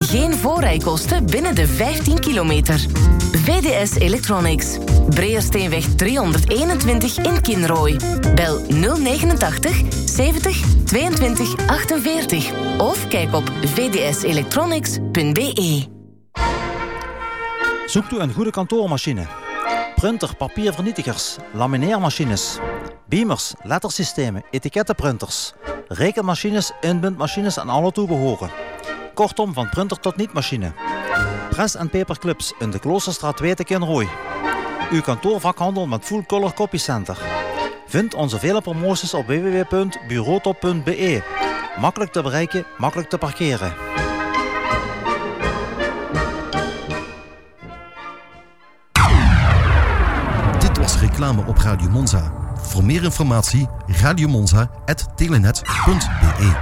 Geen voorrijkosten binnen de 15 kilometer. VDS Electronics. Breesteenweg 321 in Kinrooi. Bel 089 70 22 48 of kijk op vdselectronics.be. Zoekt u een goede kantoormachine? Printer, papiervernietigers, lamineermachines, beamers, lettersystemen, etikettenprinters, rekenmachines, inbindmachines en alle toebehoren. Kortom, van printer tot niet-machine. Press en paperclips in de Kloosterstraat 2 te Kinrooi. Uw kantoorvakhandel met full color copycenter. Vind onze vele promoties op www.bureautop.be. Makkelijk te bereiken, makkelijk te parkeren. Dit was reclame op Radio Monza. Voor meer informatie radiomonza@telenet.be.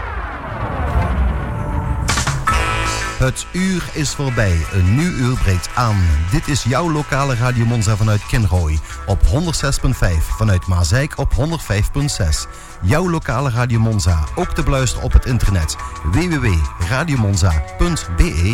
Het uur is voorbij. Een nieuw uur breekt aan. Dit is jouw lokale Radio Monza vanuit Kinrooi. Op 106.5. Vanuit Maasijk op 105.6. Jouw lokale Radio Monza. Ook te beluisteren op het internet. www.radiomonza.be.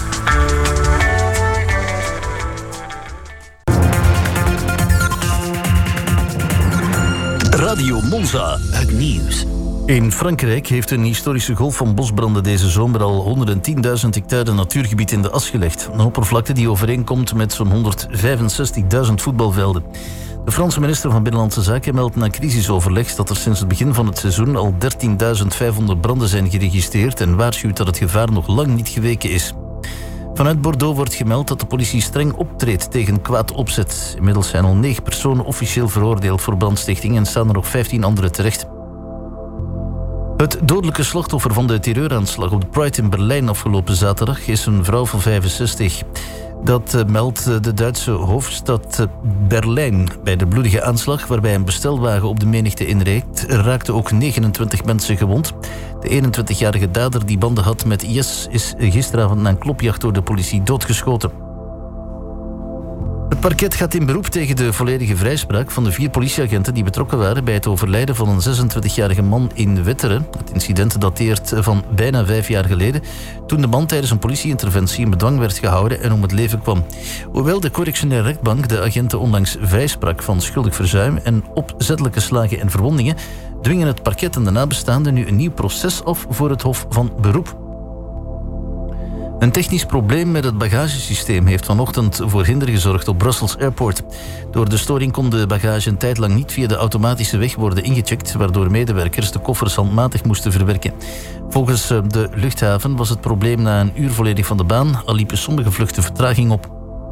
Radio Monza, het nieuws. In Frankrijk heeft een historische golf van bosbranden deze zomer al 110.000 hectare natuurgebied in de as gelegd. Een oppervlakte die overeenkomt met zo'n 165.000 voetbalvelden. De Franse minister van Binnenlandse Zaken meldt na crisisoverleg dat er sinds het begin van het seizoen al 13.500 branden zijn geregistreerd en waarschuwt dat het gevaar nog lang niet geweken is. Vanuit Bordeaux wordt gemeld dat de politie streng optreedt tegen kwaad opzet. Inmiddels zijn al 9 personen officieel veroordeeld voor brandstichting en staan er nog 15 anderen terecht. Het dodelijke slachtoffer van de terreuraanslag op de Pride in Berlijn afgelopen zaterdag is een vrouw van 65. Dat meldt de Duitse hoofdstad Berlijn. Bij de bloedige aanslag, waarbij een bestelwagen op de menigte inreed, raakten ook 29 mensen gewond. De 21-jarige dader die banden had met IS is gisteravond na een klopjacht door de politie doodgeschoten. Het parket gaat in beroep tegen de volledige vrijspraak van de 4 politieagenten die betrokken waren bij het overlijden van een 26-jarige man in Wetteren. Het incident dateert van bijna 5 jaar geleden, toen de man tijdens een politieinterventie in bedwang werd gehouden en om het leven kwam. Hoewel de correctionaire rechtbank de agenten onlangs vrijsprak van schuldig verzuim en opzettelijke slagen en verwondingen, dwingen het parket en de nabestaanden nu een nieuw proces af voor het Hof van Beroep. Een technisch probleem met het bagagesysteem heeft vanochtend voor hinder gezorgd op Brussels Airport. Door de storing kon de bagage een tijd lang niet via de automatische weg worden ingecheckt, waardoor medewerkers de koffers handmatig moesten verwerken. Volgens de luchthaven was het probleem na een uur volledig van de baan, al liepen sommige vluchten vertraging op.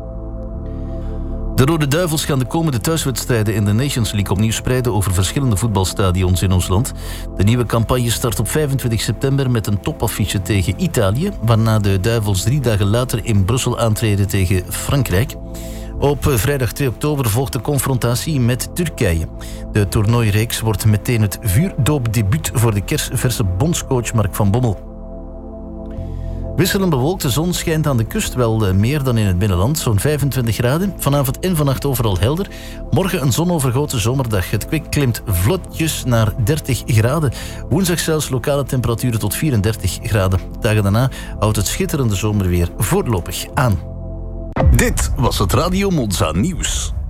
De Rode Duivels gaan de komende thuiswedstrijden in de Nations League opnieuw spreiden over verschillende voetbalstadions in ons land. De nieuwe campagne start op 25 september met een topaffiche tegen Italië, waarna de Duivels 3 dagen later in Brussel aantreden tegen Frankrijk. Op vrijdag 2 oktober volgt de confrontatie met Turkije. De toernooireeks wordt meteen het vuurdoopdebuut voor de kersverse bondscoach Mark van Bommel. Wisselend bewolkt, de zon schijnt aan de kust wel meer dan in het binnenland, zo'n 25 graden. Vanavond en vannacht overal helder. Morgen een zonovergoten zomerdag. Het kwik klimt vlotjes naar 30 graden. Woensdag zelfs lokale temperaturen tot 34 graden. Dagen daarna houdt het schitterende zomerweer voorlopig aan. Dit was het Radio Monza nieuws.